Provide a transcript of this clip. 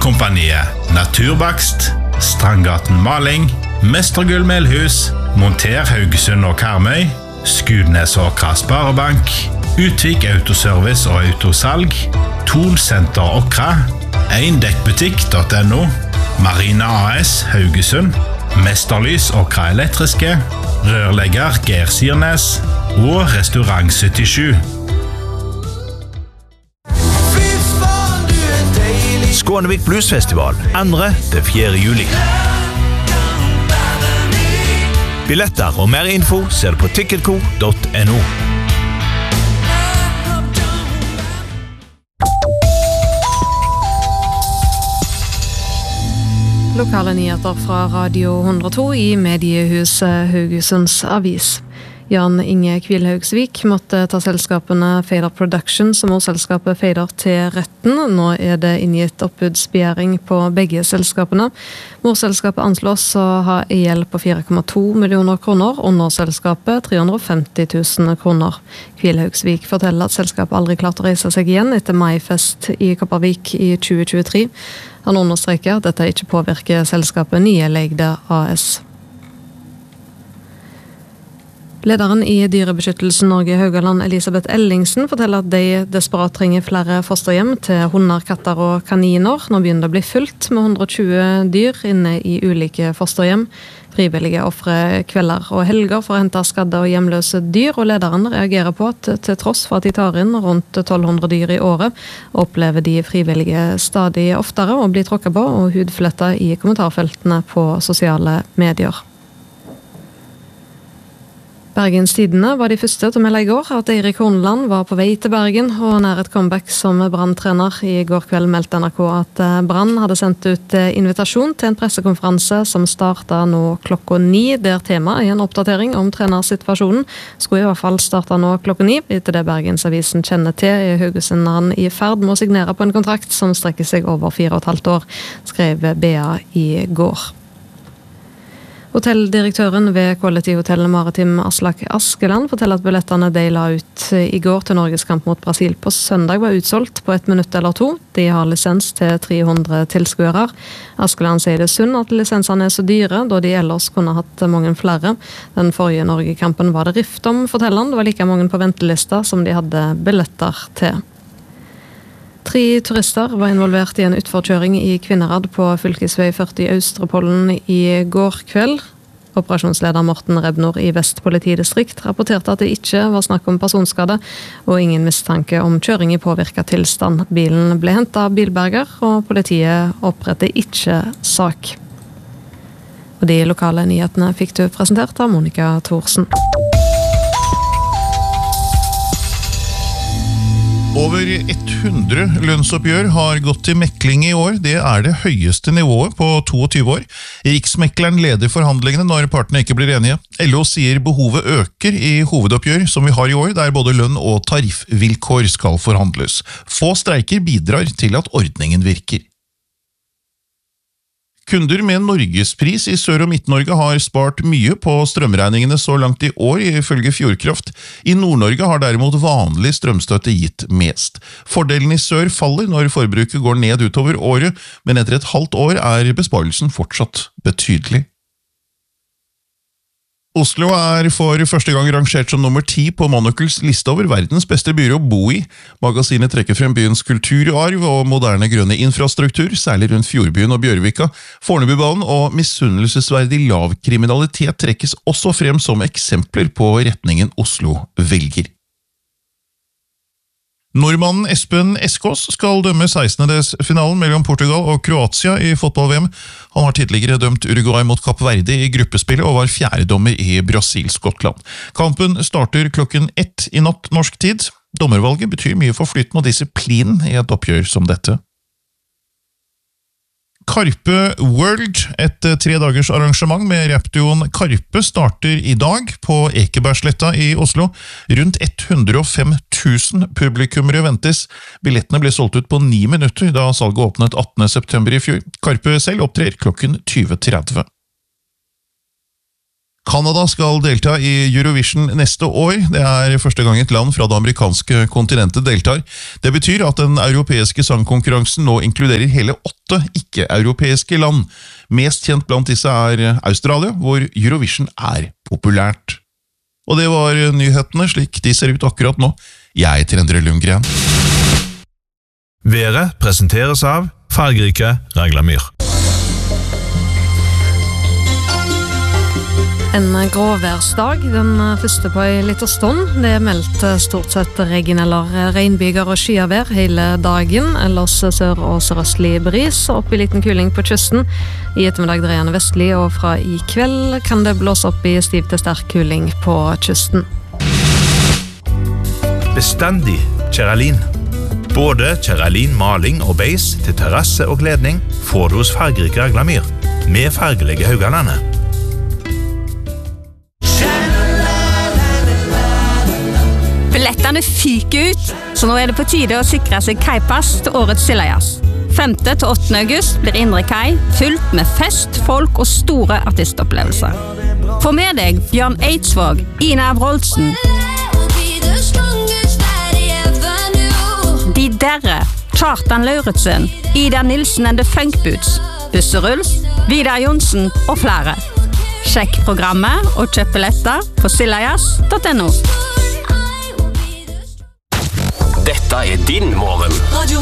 Kompaniet, Naturbakst, Strandgaten Maling, Mestergull Melhus, Monter Haugesund og Karmøy, Skudnes og Sparebank, Utvik Autoservice og Autosalg, Tool Center Okra, Eindekkbutikk.no, Marina AS Haugesund, Mesterlys Okra Elektriske, Rørlegger Geir Sirnes og Restaurant 77. Skånevik Bluesfestival 2.–4. juli. Billetter og mer info ser du på ticketco.no. Lokale nyheter fra Radio 102 i mediehuset Haugesunds Avis. Jan Inge Kvilhaugsvik måtte ta selskapene Fader Production som morselskapet Fader til retten. Nå det inngitt oppbudsbegjæring på begge selskapene. Morselskapet anslås å ha gjeld på 4,2 millioner kroner, og underselskapet 350 000 kroner. Kvilhaugsvik forteller at selskapet aldri klarte å reise seg igjen etter Maifest i Kopervik i 2023. Han understreker at dette ikke påvirker selskapet Nye Legde AS. Lederen i Dyrebeskyttelsen Norge Haugaland, Elisabeth Ellingsen, forteller at de desperat trenger flere fosterhjem til hunder, katter og kaniner. Nå begynner det å bli fullt med 120 dyr inne i ulike fosterhjem. Frivillige offrer kvelder og helger for å hente skadde og hjemløse dyr, og lederen reagerer på at til tross for at de tar inn rundt 1200 dyr i året, opplever de frivillige stadig oftere å bli tråkket på og hudflettet i kommentarfeltene på sosiale medier. Bergens Tidende var de første til å melde i går at Eirik Horneland var på vei til Bergen og nær et comeback som Brann-trener. I går kveld meldte NRK at Brann hadde sendt ut invitasjon til en pressekonferanse som startet nå 9:00, der temaet i en oppdatering om trenersituasjonen skulle i hvert fall starte nå 9:00. Etter det Bergensavisen kjenner til, Haugesunderen i ferd med å signere på en kontrakt som strekker seg over 4,5 år, skrev BA i går. Hotelldirektøren ved Quality Hotel Maritim Aslak Askeland forteller at billettene de la ut i går til Norges kamp mot Brasil på søndag var utsolgt på 1 minutt eller 2. De har lisens til 300 tilskuere. Askeland sier det synd at lisensene så dyre, da de ellers kunne hatt mange flere. Den forrige Norge-kampen var det rift om, forteller han. Det var like mange på ventelista som de hadde billetter til. 3 turister var involvert i en utforkjøring i Kvinnherad på fylkesvei 40 i Austrepollen i går kveld. Operasjonsleder Morten Rebnor i Vest politidistrikt rapporterte at det ikke var snakk om personskade og ingen mistanke om kjøring i påvirket tilstand. Bilen ble hentet av bilberger, og politiet oppretter ikke sak. Og de lokale nyhetene fikk du presentert av Monica Thorsen. Over 100 lønnsoppgjør har gått til mekling i år. Det det høyeste nivået på 22 år. Riksmekleren leder forhandlingene når partene ikke blir enige. LO sier behovet øker i hovedoppgjør som vi har i år, der både lønn og tariffvilkår skal forhandles. Få streiker bidrar til at ordningen virker. Kunder med Norgespris i Sør- og Midt-Norge har spart mye på strømregningene så langt i år, ifølge Fjordkraft. I Nord-Norge har derimot vanlig strømstøtte gitt mest. Fordelen i sør faller når forbruket går ned utover året, men etter et halvt år besparelsen fortsatt betydelig. Oslo for første gang rangert som nummer 10 på Monocles liste over verdens beste byer å bo i. Magasinet trekker frem byens kulturarv og moderne grønne infrastruktur, særlig rundt Fjordbyen og Bjørvika. Fornebubanen og misunnelsesverdig lav kriminalitet trekkes også frem som eksempler på retningen Oslo velger. Nordmannen Espen Eskås skal dømme 16-finalen mellom Portugal og Kroatia i fotball-VM. Han har tidligere dømt Uruguay mot Kapp Verde i gruppespillet og var fjerdedommer i Brasil-Skottland. Kampen starter 1:00 i natt norsk tid. Dommervalget betyr mye for flyten og disiplin i et oppgjør som dette. Karpe World, et 3-dagers arrangement med rapduoen Karpe, starter i dag på Ekebergsletta i Oslo. Rundt 105 000 publikummere ventes. Billettene ble solgt ut på 9 minutter da salget åpnet 18. september i fjor. Karpe selv opptrer 20:30. Kanada skal delta i Eurovision neste år. Det første gang et land fra det amerikanske kontinentet deltar. Det betyr at den europeiske sangkonkurransen nå inkluderer hele 8 ikke-europeiske land. Mest kjent blant disse Australia, hvor Eurovision populært. Og det var nyhetene slik de ser ut akkurat nå. Jeg heter Endre Lundgren. Været presenteres av fargerike Raglamyr. En gråværsdag, den første på en liten stund. Det meldt stort sett regn eller regnbyger og skyavær hele dagen. Ellers sør- og sørøstlig bris, opp i liten kuling på kysten. I ettermiddag dreiende vestlig, og fra i kveld kan det blåse opp i stiv til sterk kuling på kysten. Bestandig Kjeralin. Både Kjeralin maling og beis til terrasse og kledning får du hos fargerike Raglamyr, med fargelige Haugalandet. Billettene fyker ut, så nå det på tide å sikre seg kaipass til årets Sillajazz. 5. til 8. august blir Indre Kai fylt med fest, folk og store artistopplevelser. Få med deg Bjørn Eidsvåg, Ina Wroldsen, De Derre, Kjartan Lauritsen, Ida Nilsen and the Funkboots, Busseruls, Vidar Jonsen og flere. Sjekk programmet og kjøp billetter på sillajazz.no. Dette din morgen.